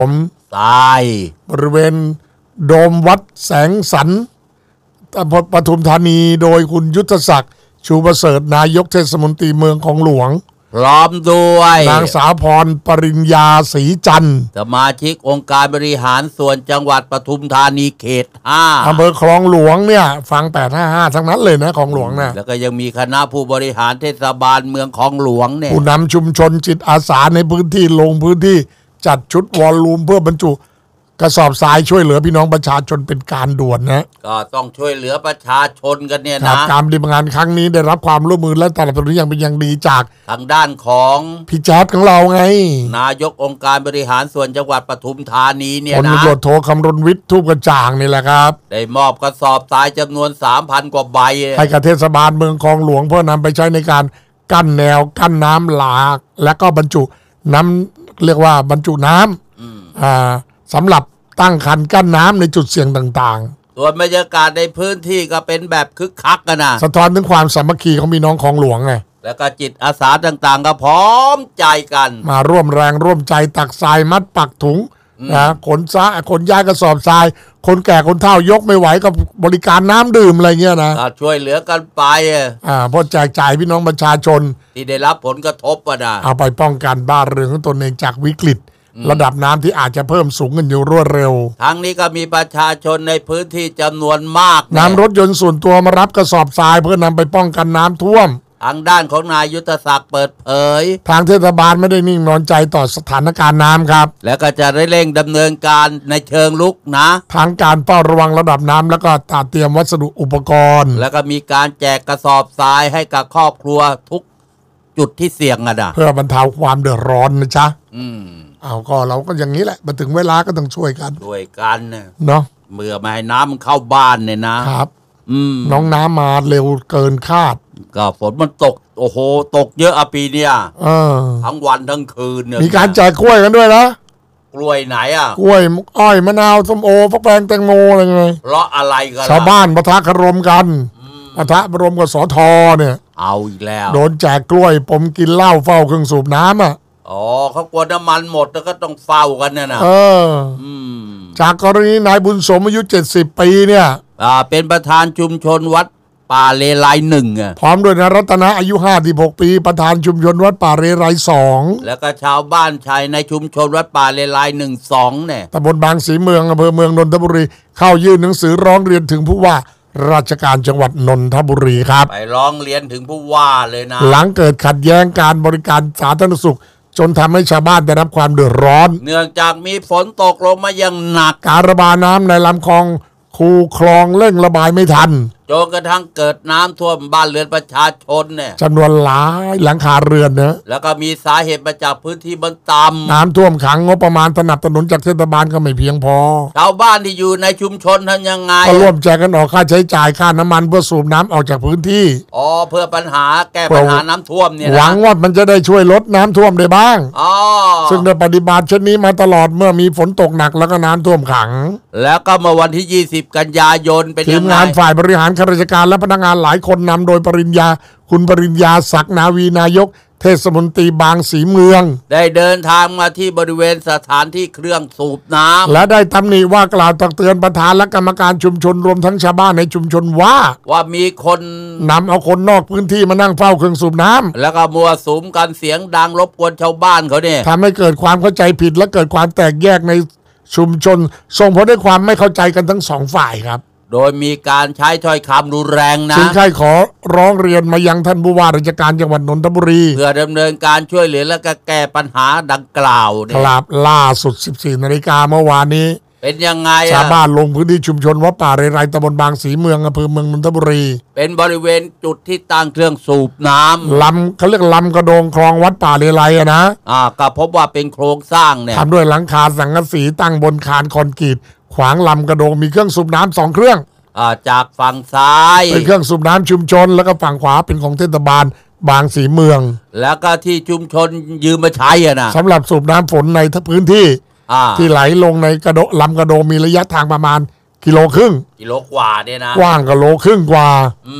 ผมทรายบริเวณโดมวัดแสงสันปทุมธานีโดยคุณยุทธศักดิ์ชูประเสริฐนายกเทศมนตรีเมืองคลองหลวงพร้อมด้วยนางสาวพรปริญญาศรีจันทร์สมาชิกองค์การบริหารส่วนจังหวัดปทุมธานีเขต5 อำเภอคลองหลวงเนี่ยฟัง855ทั้งนั้นเลยนะคลองหลวงนะแล้วก็ยังมีคณะผู้บริหารเทศบาลเมืองคลองหลวงเนี่ยผู้นำชุมชนจิตอาสาในพื้นที่ลงพื้นที่จัดชุดวอลลุ่มเพื่อบรรจุกระสอบทรายช่วยเหลือพี่น้องประชาชนเป็นการด่วนนะก็ต้องช่วยเหลือประชาชนกันเนี่ยนะการปฏิบัติงานครั้งนี้ได้รับความร่วมมือและสนับสนุนอย่างเป็นอย่างดีจากทางด้านของพี่แจ๊ดของเราไงนายกองค์การบริหารส่วนจังหวัดปทุมธานีเนี่ยนะพลตำรวจโทคำรณวิทย์ทูปกระจ่างนี่แหละครับได้มอบกระสอบทรายจำนวน 3,000 กว่าใบให้กับเทศบาลเมืองคลองหลวงเพื่อนำไปใช้ในการกั้นแนวกั้นน้ำหลากและก็บรรจุน้ำเรียกว่าบรรจุน้ำสำหรับตั้งคันกั้นน้ำในจุดเสี่ยงต่างๆส่วนบรรยากาศในพื้นที่ก็เป็นแบบคึกคักกันนะสะท้อนถึงความสามัคคีของพี่น้องคลองหลวงไงแล้วก็จิตอาสาต่างๆก็พร้อมใจกันมาร่วมแรงร่วมใจตักทรายมัดปักถุงนะขนย้ายกระสอบทรายคนแก่คนเฒ่ายกไม่ไหวก็บริการน้ำดื่มอะไรเงี้ยนะช่วยเหลือกันไปเพราะแจกจ่ายพี่น้องประชาชนที่ได้รับผลกระทบนะเอาไปป้องกันบ้านเรือนของตนเองจากวิกฤตระดับน้ำที่อาจจะเพิ่มสูงขึ้นอยู่รวดเร็วทั้งนี้ก็มีประชาชนในพื้นที่จำนวนมากนำรถยนต์ส่วนตัวมารับกระสอบทรายเพื่อนำไปป้องกันน้ำท่วมทางด้านของนายยุทธศักดิ์เปิดเผยทางเทศบาลไม่ได้นิ่งนอนใจต่อสถานการณ์น้ำครับแล้วก็จะได้เร่งดำเนินการในเชิงลุกนะทั้งการเฝ้าระวังระดับน้ำแล้วก็เตรียมวัสดุอุปกรณ์แล้วก็มีการแจกกระสอบทรายให้กับครอบครัวทุกจุดที่เสี่ยงเพื่อบรรเทาความเดือดร้อนนะจ๊ะก็เราก็อย่างนี้แหละมาถึงเวลาก็ต้องช่วยกันเนาะเมื่อไม่ให้น้ำมันเข้าบ้านเนี่ยนะครับน้องน้ำมาเร็วเกินคาดก็ฝนมันตกโอ้โหตกเยอะปีเนี้ยทั้งวันทั้งคืนมีการแจกกล้วยกันด้วยนะกล้วยไหนกล้วยอ้อยมะนาวส้มโอฟักแฟงแตงโมอะไรไงเพราะอะไรกันชาวบ้านปะทะคารมกันปะทะบรมกับสทเนี่ยเอาอีกแล้วโดนแจกกล้วยผมกินเหล้าเฝ้าเครื่องสูบน้ำเขากลัวน้ำมันหมดแล้วก็ต้องเฝ้ากันเนี่ยนะจากกรณีนายบุญสมอายุ70 ปีเนี่ยเป็นประธานชุมชนวัดป่าเลไล1 พร้อมด้วยนายรัตนะอายุ56 ปีประธานชุมชนวัดป่าเลไล2 แล้วก็ชาวบ้านชายในชุมชนวัดป่าเลไล1-2เนี่ยตำบลบางสีเมืองอำเภอเมืองนนทบุรีเข้ายื่นหนังสือร้องเรียนถึงผู้ว่าราชการจังหวัดนนทบุรีครับไปร้องเรียนถึงผู้ว่าเลยนะหลังเกิดขัดแย้งการบริการสาธารณสุขจนทำให้ชาวบ้านได้รับความเดือดร้อนเนื่องจากมีฝนตกลงมาอย่างหนักการระบายน้ำในลำคลองคูคลองเร่งระบายไม่ทันจนกระทั่งเกิดน้ำท่วมบ้านเรือนประชาชนเนี่ยจำนวนหลายหลังคาเรือนนะแล้วก็มีสาเหตุมาจากพื้นที่บนต่ำน้ำท่วมขังงบประมาณสนับสนุนจากเทศบาลก็ไม่เพียงพอชาวบ้านที่อยู่ในชุมชนทำยังไงก็ร่วมใจกันออกค่าใช้จ่ายค่าน้ำมันเพื่อสูบน้ำออกจากพื้นที่เพื่อปัญหาแก้ปัญหาน้ำท่วมเนี่ยหวังว่ามันจะได้ช่วยลดน้ำท่วมได้บ้างซึ่งได้ปฏิบัติเช่นนี้มาตลอดเมื่อมีฝนตกหนักแล้วก็น้ำท่วมขังแล้วก็เมื่อวันที่20 กันยายนเป็นทีมงานฝ่ายบริหารข้าราชการและพนักงานหลายคนนำโดยคุณปริญญาศักดิ์นาวีนายกเทศมนตรีบางสีเมืองได้เดินทางมาที่บริเวณสถานที่เครื่องสูบน้ำและได้ตำหนิว่ากล่าวตักเตือนประธานและกรรมการชุมชนรวมทั้งชาวบ้านในชุมชนว่ามีคนนำเอาคนนอกพื้นที่มานั่งเฝ้าเครื่องสูบน้ำแล้วก็มัวสุมกันเสียงดังรบกวนชาวบ้านเขาเนี่ยทำให้เกิดความเข้าใจผิดและเกิดความแตกแยกในชุมชนส่งผลให้ความไม่เข้าใจกันทั้งสองฝ่ายครับโดยมีการใช้ถ้อยคำรุนแรงนะจึงได้ขอร้องเรียนมายังท่านผู้ว่าราชการจังหวัดนนทบุรีเพื่อดำเนินการช่วยเหลือและแก้ปัญหาดังกล่าวครับล่าสุด 14 นาฬิกาเมื่อวานนี้เป็นยังไงชาวบ้านลงพื้นที่ชุมชนวัดป่าเรไรตำบลบางสีเมืองอำเภอเมืองนนทบุรีเป็นบริเวณจุดที่ตั้งเครื่องสูบน้ำลำเขาเรียกลำกระโดงคลองวัดป่าเรไรนะก็พบว่าเป็นโครงสร้างเนี่ยทำด้วยหลังคาสังกะสีตั้งบนคานคอนกรีตขวางลำกระโดงมีเครื่องสูบน้ำ2 เครื่องจากฝั่งซ้ายเป็นเครื่องสูบน้ำชุมชนแล้วก็ฝั่งขวาเป็นของเทศบาลบางสีเมืองแล้วก็ที่ชุมชนยืมมาใช้นะสำหรับสูบน้ำฝนในพื้นที่ที่ไหลลงในลำกระโดงมีระยะทางประมาณ1.5 กิโลกว่าเนี่ยนะกว้าง1.5 กิโลกว่า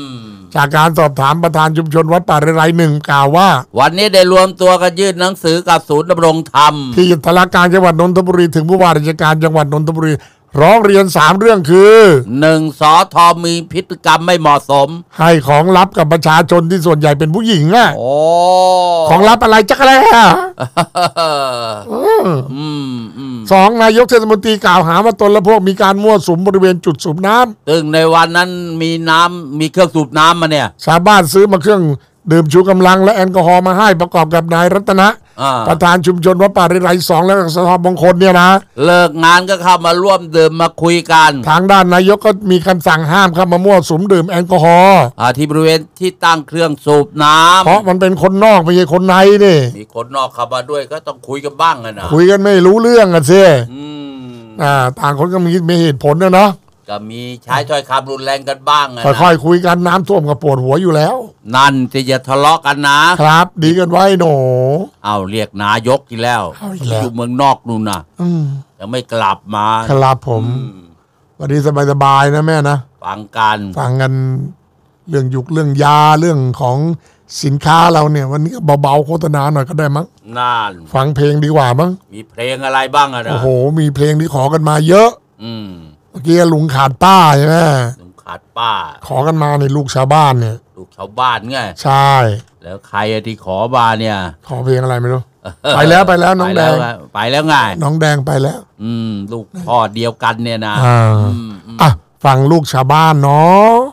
จากการสอบถามประธานชุมชนวัดป่าเรไรหนึ่งกล่าวว่าวันนี้ได้รวมตัวกันยื่นหนังสือกับศูนย์ดำรงธรรมที่ธารการจังหวัดนนทบุรีถึงผู้ว่าราชการจังหวัดนนทบุรีร้องเรียน3เรื่องคือ 1. สทมีพฤติกรรมไม่เหมาะสมให้ของลับกับประชาชนที่ส่วนใหญ่เป็นผู้หญิงอ่ะของลับอะไรจักอะไรอ่ะ2. นายกเทศมนตรีกล่าวหาว่าตนและพวกมีการมั่วสุมบริเวณจุดสูบน้ำซึ่งในวันนั้นมีเครื่องสูบน้ำมาเนี่ยชาวบ้านซื้อมาเครื่องดื่มชูกำลังและแอลกอฮอล์มาให้ประกอบกับนายรัตนะประธานชุมชนวัดป่าเรไร2และสทมงคลเนี่ยนะเลิกงานก็เข้ามาร่วมดื่มมาคุยกันทางด้านนายกก็มีคำสั่งห้ามเข้ามามั่วสุมดื่มแอลกอฮอล์ที่บริเวณที่ตั้งเครื่องสูบน้ำเพราะมันเป็นคนนอกไม่ใช่คนในนี่มีคนนอกเข้ามาด้วยก็ต้องคุยกันบ้างนะคุยกันไม่รู้เรื่องอ่ะสิต่างคนก็มีเหตุผลนะเนาะก็มีใช้ถ้อยคำรุนแรงกันบ้างนะค่อยๆคุยกันน้ำท่วมก็ปวดหัวอยู่แล้วนั่นจะอย่าทะเลาะกันนะครับดีกันไว้หนูเอาเรียกนายกอีกแล้วอยู่เมืองนอกนู่นนะยังไม่กลับมาครับผมวันนี้สบายๆนะแม่นะฟังกันเรื่องยุกเรื่องยาเรื่องของสินค้าเราเนี่ยวันนี้ก็เบาๆโฆษณาหน่อยก็ได้มั้งนั่นฟังเพลงดีกว่ามั้งมีเพลงอะไรบ้างอะนะโอ้โหมีเพลงที่ขอกันมาเยอะเมื่อกี้ลุงขาดป้าใช่ไหมลุงขาดป้าขอกันมาในลูกชาวบ้านเนี่ยลูกชาวบ้านไงใช่แล้วใครที่ขอมาเนี่ยขอเพลงอะไรไม่รู้ไปแล้วน้องแดงไปแล้วไงน้องแดงไปแล้วลูกพ่อเดียวกันเนี่ยนะฟังลูกชาวบ้านเนาะ